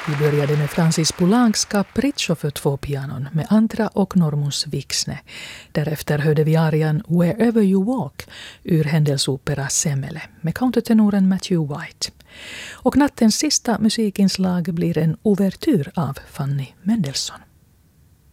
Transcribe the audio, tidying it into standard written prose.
Vi började med Francis Poulencs Capriccio för 2 pianon med Andra och Normus Vixne. Därefter hörde vi arian Wherever You Walk ur Händels opera Semele med countertenoren Matthew White. Och nattens sista musikinslag blir en ouvertyr av Fanny Mendelssohn.